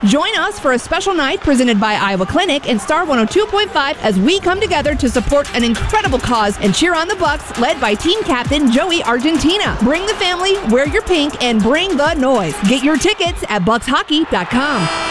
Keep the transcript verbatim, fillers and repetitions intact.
Join us for a special night presented by Iowa Clinic and Star one oh two point five as we come together to support an incredible cause and cheer on the Bucks, led by team captain Joey Argentina. Bring the family, wear your pink, and bring the noise. Get your tickets at bucks hockey dot com.